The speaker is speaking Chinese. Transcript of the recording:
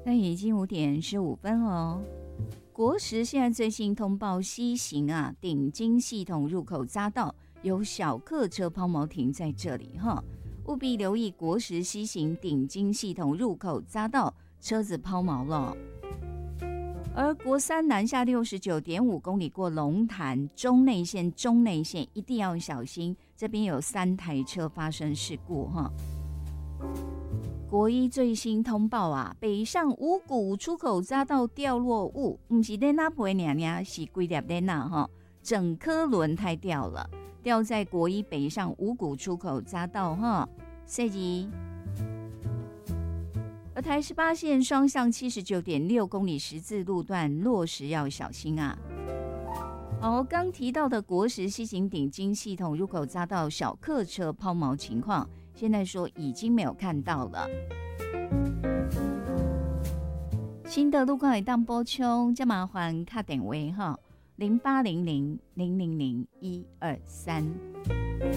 但已经5:15了。国时现在最新通报西行啊，顶金系统入口匝道有小客车抛锚停在这里哈，务必留意国时西行顶金系统入口匝道车子抛锚了。而国三南下69.5公里过龙潭中内线一定要小心，这边有3台车发生事故哈。国一最新通报啊，北上五股出口匝道掉落物，不是在那陪娘娘，是几粒在那哈，整颗轮胎掉了，掉在国一北上五股出口匝道哈。设计，而台18线双向79.6公里十字路段落时要小心啊。好，刚提到的国时西行顶金系统入口匝道小客车抛锚情况，现在说已经没有看到了。新的路况会当补充，再麻烦打电话哈，0800000123。